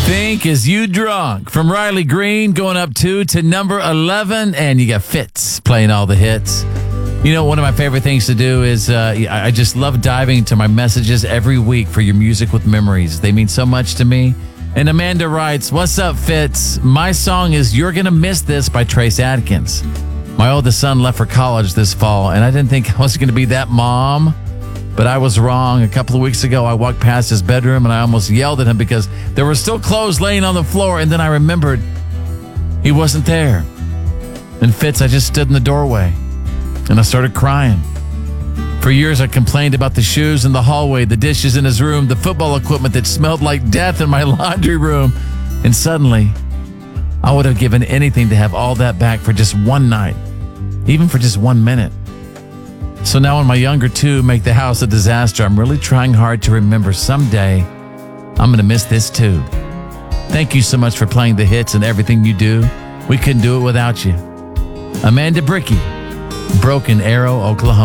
Think Is You Drunk from Riley Green going up 2 to number 11. And you got Fitz playing all the hits. You know, one of my favorite things to do is I just love diving into my messages every week for your music with memories. They mean so much to me. And Amanda writes, "What's up, Fitz? My song is You're Gonna Miss This by Trace Adkins. My oldest son left for college this fall, and I didn't think I was going to be that mom. But I was wrong. A couple of weeks ago, I walked past his bedroom and I almost yelled at him because there were still clothes laying on the floor. And then I remembered he wasn't there. And Fitz, I just stood in the doorway and I started crying. For years, I complained about the shoes in the hallway, the dishes in his room, the football equipment that smelled like death in my laundry room. And suddenly, I would have given anything to have all that back for just one night, even for just 1 minute. So now when my younger two make the house a disaster, I'm really trying hard to remember someday I'm going to miss this too. Thank you so much for playing the hits and everything you do. We couldn't do it without you." Amanda Brickey, Broken Arrow, Oklahoma.